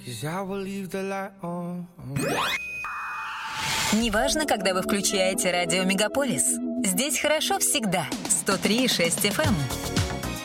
Неважно, когда вы включаете радио Мегаполис. Здесь хорошо всегда. 103,6 FM.